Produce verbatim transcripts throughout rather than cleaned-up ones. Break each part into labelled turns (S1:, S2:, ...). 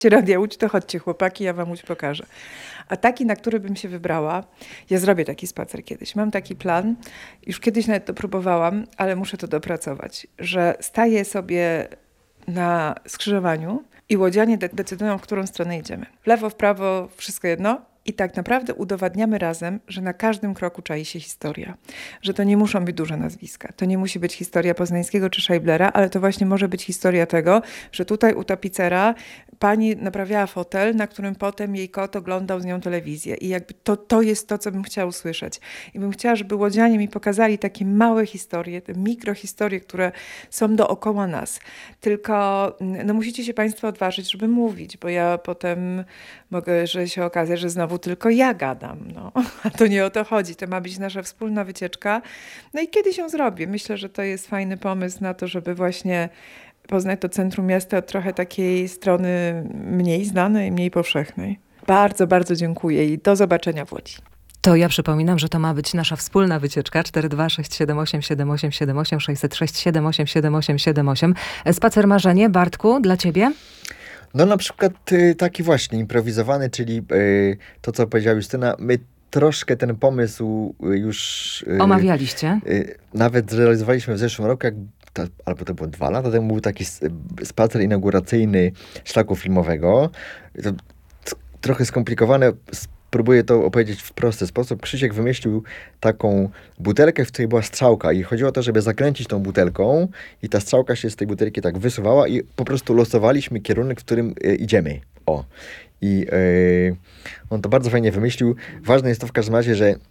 S1: Radia Łódź, to chodźcie chłopaki, ja wam Łódź pokażę. A taki, na który bym się wybrała, ja zrobię taki spacer kiedyś. Mam taki plan, już kiedyś nawet to próbowałam, ale muszę to dopracować, że staję sobie na skrzyżowaniu i łodzianie de- decydują, w którą stronę idziemy. W lewo, w prawo, wszystko jedno. I tak naprawdę udowadniamy razem, że na każdym kroku czai się historia. Że to nie muszą być duże nazwiska. To nie musi być historia Poznańskiego czy Scheiblera, ale to właśnie może być historia tego, że tutaj u tapicera pani naprawiała fotel, na którym potem jej kot oglądał z nią telewizję. I jakby to, to jest to, co bym chciała usłyszeć. I bym chciała, żeby łodzianie mi pokazali takie małe historie, te mikrohistorie, które są dookoła nas. Tylko no, musicie się państwo odważyć, żeby mówić, bo ja potem mogę, że się okazać, że znowu tylko ja gadam. No. A to nie o to chodzi. To ma być nasza wspólna wycieczka. No i kiedyś ją zrobię. Myślę, że to jest fajny pomysł na to, żeby właśnie poznać to centrum miasta od trochę takiej strony mniej znanej, mniej powszechnej. Bardzo, bardzo dziękuję i do zobaczenia w Łodzi.
S2: To ja przypominam, że to ma być nasza wspólna wycieczka cztery dwa sześć siedem osiem siedem osiem siedem osiem sześć zero sześć siedem osiem siedem osiem siedem osiem. Spacer marzenie, Bartku, dla ciebie?
S3: No na przykład y, taki właśnie improwizowany, czyli y, to, co powiedziała Justyna, my troszkę ten pomysł y, już... Y,
S2: Omawialiście?
S3: Y, nawet zrealizowaliśmy w zeszłym roku, jak, to, albo to było dwa lata temu, był taki spacer inauguracyjny szlaku filmowego. To, to, trochę skomplikowane. Próbuję to opowiedzieć w prosty sposób. Krzysiek wymyślił taką butelkę, w której była strzałka i chodziło o to, żeby zakręcić tą butelką i ta strzałka się z tej butelki tak wysuwała i po prostu losowaliśmy kierunek, w którym y, idziemy. O. I y, on to bardzo fajnie wymyślił. Ważne jest to w każdym razie, że y,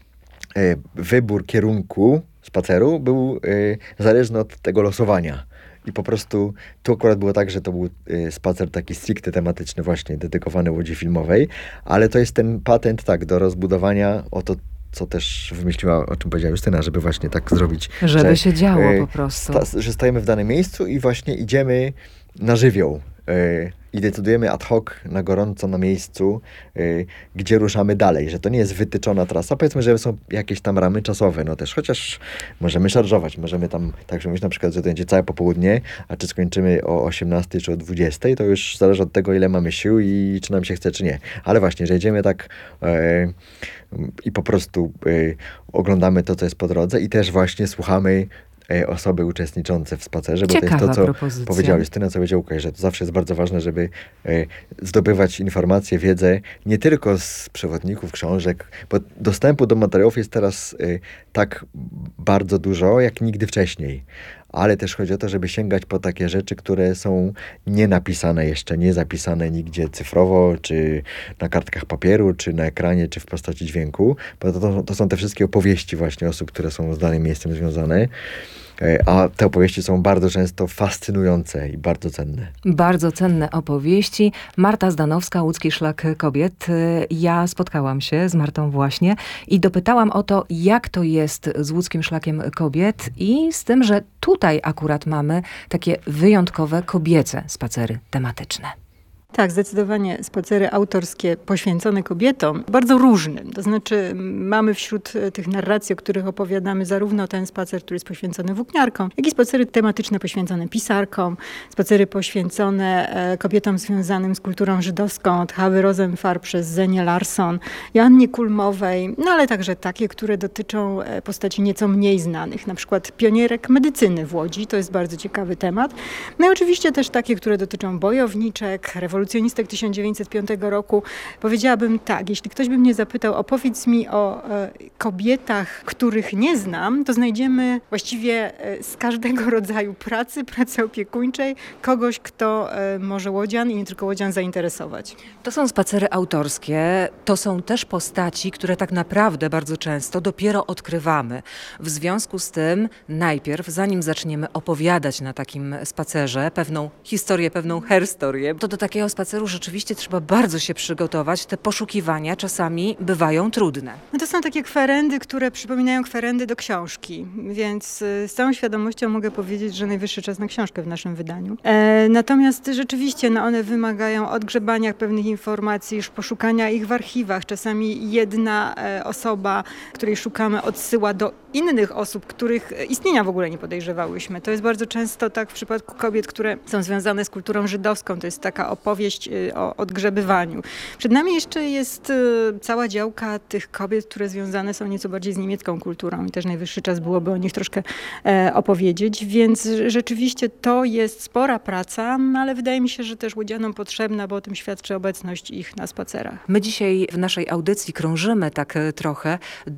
S3: wybór kierunku spaceru był y, zależny od tego losowania. I po prostu tu akurat było tak, że to był y, spacer taki stricte tematyczny właśnie, dedykowany Łodzi Filmowej, ale to jest ten patent tak do rozbudowania o to, co też wymyśliła, o czym powiedziała Justyna, żeby właśnie tak zrobić.
S2: Żeby
S3: że,
S2: się działo
S3: y,
S2: po prostu.
S3: Sta, że stajemy w danym miejscu i właśnie idziemy na żywioł. Y, I decydujemy ad hoc, na gorąco, na miejscu, y, gdzie ruszamy dalej. Że to nie jest wytyczona trasa. Powiedzmy, że są jakieś tam ramy czasowe. No też, chociaż możemy szarżować. Możemy tam, tak mówić na przykład, że to będzie całe popołudnie, a czy skończymy o osiemnastej czy o dwudziestej, to już zależy od tego, ile mamy sił i czy nam się chce, czy nie. Ale właśnie, że idziemy tak y, i po prostu y, oglądamy to, co jest po drodze i też właśnie słuchamy osoby uczestniczące w spacerze, bo
S2: Ciekawa
S3: to jest to, co
S2: propozycja.
S3: powiedziała Justyna, co powiedział Łukasz, że to zawsze jest bardzo ważne, żeby e, zdobywać informacje, wiedzę nie tylko z przewodników, książek, bo dostępu do materiałów jest teraz e, tak bardzo dużo, jak nigdy wcześniej. Ale też chodzi o to, żeby sięgać po takie rzeczy, które są nie napisane jeszcze, nie zapisane nigdzie cyfrowo, czy na kartkach papieru, czy na ekranie, czy w postaci dźwięku, bo to, to, to są te wszystkie opowieści właśnie osób, które są z danym miejscem związane. A te opowieści są bardzo często fascynujące i bardzo cenne.
S2: Bardzo cenne opowieści. Marta Zdanowska, Łódzki Szlak Kobiet. Ja spotkałam się z Martą właśnie i dopytałam o to, jak to jest z Łódzkim Szlakiem Kobiet i z tym, że tutaj akurat mamy takie wyjątkowe kobiece spacery tematyczne.
S4: Tak, zdecydowanie spacery autorskie poświęcone kobietom, bardzo różnym. To znaczy mamy wśród tych narracji, o których opowiadamy, zarówno ten spacer, który jest poświęcony włókniarkom, jak i spacery tematyczne poświęcone pisarkom, spacery poświęcone kobietom związanym z kulturą żydowską, od Hawy Rosenfarb przez Zenię Larsson, Joannie Kulmowej, no ale także takie, które dotyczą postaci nieco mniej znanych, na przykład pionierek medycyny w Łodzi, to jest bardzo ciekawy temat. No i oczywiście też takie, które dotyczą bojowniczek, rewolucyjnych, rewolucjonistek tysiąc dziewięćset piątego roku, powiedziałabym tak, jeśli ktoś by mnie zapytał, opowiedz mi o e, kobietach, których nie znam, to znajdziemy właściwie e, z każdego rodzaju pracy, pracy opiekuńczej, kogoś, kto e, może łodzian i nie tylko łodzian zainteresować.
S2: To są spacery autorskie, to są też postaci, które tak naprawdę bardzo często dopiero odkrywamy. W związku z tym najpierw, zanim zaczniemy opowiadać na takim spacerze pewną historię, pewną herstorię, to do takiego spaceru rzeczywiście trzeba bardzo się przygotować. Te poszukiwania czasami bywają trudne.
S4: No to są takie kwerendy, które przypominają kwerendy do książki, więc z całą świadomością mogę powiedzieć, że najwyższy czas na książkę w naszym wydaniu. E, natomiast rzeczywiście no one wymagają odgrzebania pewnych informacji, już poszukania ich w archiwach. Czasami jedna e, osoba, której szukamy, odsyła do innych osób, których istnienia w ogóle nie podejrzewałyśmy. To jest bardzo często tak w przypadku kobiet, które są związane z kulturą żydowską. To jest taka opowieść o odgrzebywaniu. Przed nami jeszcze jest cała działka tych kobiet, które związane są nieco bardziej z niemiecką kulturą i też najwyższy czas byłoby o nich troszkę opowiedzieć, więc rzeczywiście to jest spora praca, ale wydaje mi się, że też łodzianom potrzebna, bo o tym świadczy obecność ich na spacerach.
S2: My dzisiaj w naszej audycji krążymy tak trochę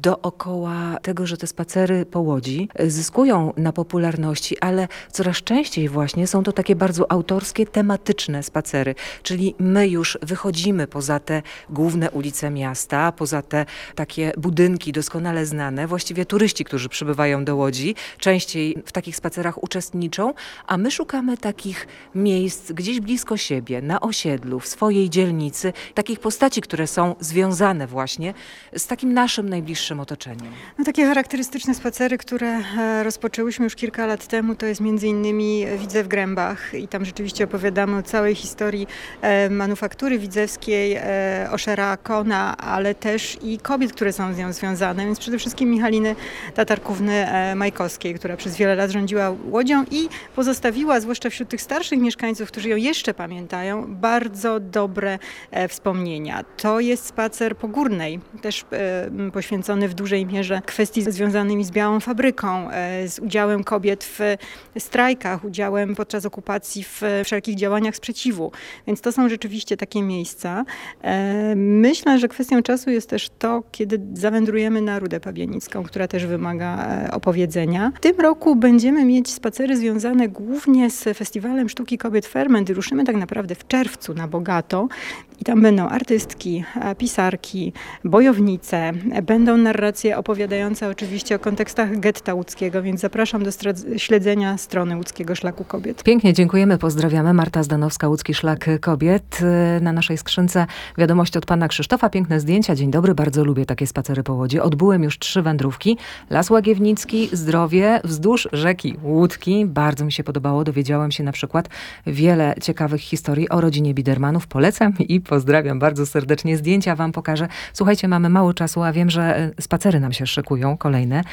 S2: dookoła tego, że te spacery po Łodzi zyskują na popularności, ale coraz częściej właśnie są to takie bardzo autorskie, tematyczne spacery, czyli my już wychodzimy poza te główne ulice miasta, poza te takie budynki doskonale znane, właściwie turyści, którzy przybywają do Łodzi, częściej w takich spacerach uczestniczą, a my szukamy takich miejsc gdzieś blisko siebie, na osiedlu, w swojej dzielnicy, takich postaci, które są związane właśnie z takim naszym najbliższym otoczeniem.
S4: No, takie charakterystyczne spacery, które rozpoczęłyśmy już kilka lat temu, to jest między innymi Widzę w Grębach i tam rzeczywiście opowiadamy o całej historii e, manufaktury widzewskiej, e, Oszera Kona, ale też i kobiet, które są z nią związane, więc przede wszystkim Michaliny Tatarkówny e, Majkowskiej, która przez wiele lat rządziła Łodzią i pozostawiła, zwłaszcza wśród tych starszych mieszkańców, którzy ją jeszcze pamiętają, bardzo dobre e, wspomnienia. To jest spacer po Górnej, też e, poświęcony w dużej mierze kwestii związanymi z Białą Fabryką, e, z udziałem kobiet w strajkach, udziałem podczas okupacji w wszelkich działaniach sprzeciwu. Więc to są rzeczywiście takie miejsca. E, myślę, że kwestią czasu jest też to, kiedy zawędrujemy na Rudę Pabianicką, która też wymaga e, opowiedzenia. W tym roku będziemy mieć spacery związane głównie z Festiwalem Sztuki Kobiet Ferment i ruszymy tak naprawdę w czerwcu na bogato. I tam będą artystki, pisarki, bojownice, będą narracje opowiadające oczywiście o kontekstach getta łódzkiego, więc zapraszam do stra- śledzenia strony Łódzkiego Szlaku Kobiet.
S2: Pięknie dziękujemy, pozdrawiamy. Marta Zdanowska, Łódzki Szlak Kobiet. Na naszej skrzynce wiadomość od pana Krzysztofa. Piękne zdjęcia. Dzień dobry, bardzo lubię takie spacery po Łodzi. Odbyłem już trzy wędrówki. Las Łagiewnicki, Zdrowie, wzdłuż rzeki Łódki. Bardzo mi się podobało. Dowiedziałam się na przykład wiele ciekawych historii o rodzinie Bidermanów. Polecam i pozdrawiam bardzo serdecznie. Zdjęcia wam pokażę. Słuchajcie, mamy mało czasu, a wiem, że spacery nam się szykują, kolejne.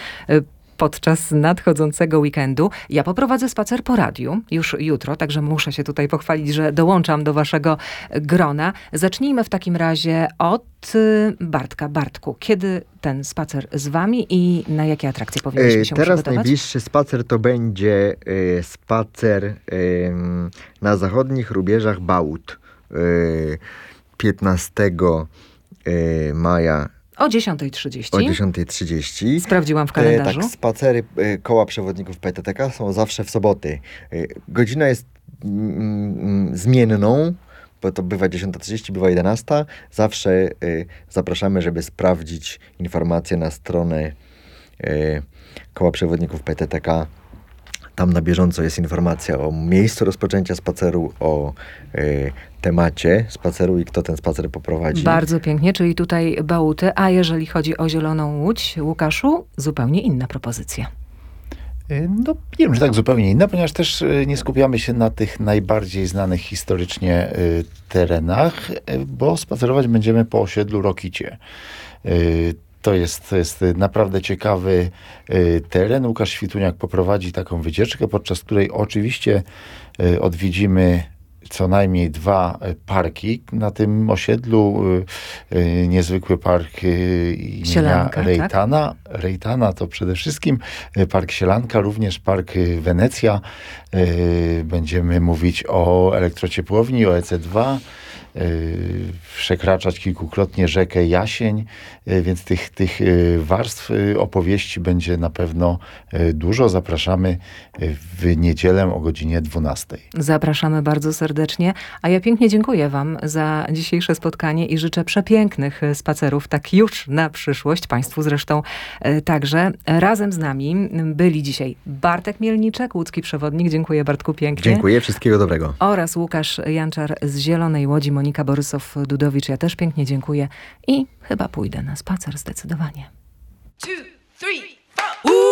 S2: Podczas nadchodzącego weekendu. Ja poprowadzę spacer po radiu już jutro, także muszę się tutaj pochwalić, że dołączam do waszego grona. Zacznijmy w takim razie od Bartka. Bartku, kiedy ten spacer z wami i na jakie atrakcje powinniśmy się
S3: Teraz
S2: przygotować?
S3: najbliższy spacer to będzie y, spacer y, na zachodnich rubieżach Bałut. Y, piętnastego maja
S2: O dziesiątej trzydzieści.
S3: o dziesiątej trzydzieści.
S2: Sprawdziłam w kalendarzu.
S3: Tak, spacery koła przewodników P T T K są zawsze w soboty. Godzina jest mm, zmienną, bo to bywa dziesiąta trzydzieści, bywa jedenasta. Zawsze y, zapraszamy, żeby sprawdzić informacje na stronę y, koła przewodników P T T K. Tam na bieżąco jest informacja o miejscu rozpoczęcia spaceru, o y, temacie spaceru i kto ten spacer poprowadzi.
S2: Bardzo pięknie, czyli tutaj Bałuty. A jeżeli chodzi o Zieloną Łódź, Łukaszu, zupełnie inna propozycja.
S5: No nie wiem, że tak zupełnie inna, ponieważ też nie skupiamy się na tych najbardziej znanych historycznie terenach, bo spacerować będziemy po osiedlu Rokicie. To jest, to jest naprawdę ciekawy y, teren. Łukasz Śwituniak poprowadzi taką wycieczkę, podczas której oczywiście y, odwiedzimy co najmniej dwa parki. Na tym osiedlu y, y, niezwykły park y, imienia
S2: Sielanka,
S5: Rejtana. Tak? Rejtana to przede wszystkim park Sielanka, również park Wenecja. Y, będziemy mówić o elektrociepłowni, o E C dwa. Przekraczać kilkukrotnie rzekę Jasień, więc tych, tych warstw opowieści będzie na pewno dużo. Zapraszamy w niedzielę o godzinie dwunastej.
S2: Zapraszamy bardzo serdecznie, a ja pięknie dziękuję wam za dzisiejsze spotkanie i życzę przepięknych spacerów, tak już na przyszłość, państwu zresztą także. Razem z nami byli dzisiaj Bartek Mielniczek, łódzki przewodnik. Dziękuję, Bartku, pięknie.
S3: Dziękuję, wszystkiego dobrego.
S2: Oraz Łukasz Janczar z Zielonej Łodzi, Monika Borysow-Dudowicz. Ja też pięknie dziękuję i chyba pójdę na spacer zdecydowanie.
S6: Two, three.